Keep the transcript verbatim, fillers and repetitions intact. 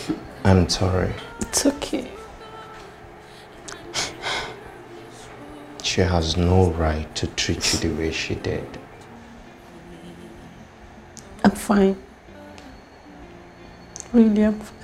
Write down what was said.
I'm sorry. It's okay. She has no right to treat you the way she did. I'm fine. Really, I'm fine.